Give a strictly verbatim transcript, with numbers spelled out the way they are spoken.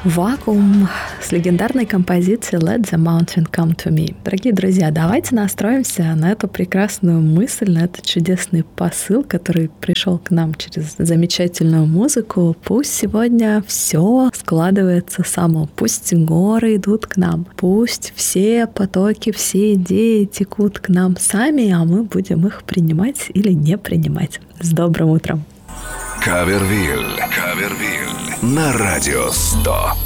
Вакуум с легендарной композицией Let the Mountain Come to Me. Дорогие друзья, давайте настроимся на эту прекрасную мысль, на этот чудесный посыл, который пришел к нам через замечательную музыку. Пусть сегодня все складывается само, пусть горы идут к нам, пусть все потоки, все идеи текут к нам сами, а мы будем их принимать или не принимать. С добрым утром! Кавервиль. Кавервиль. На радио сто.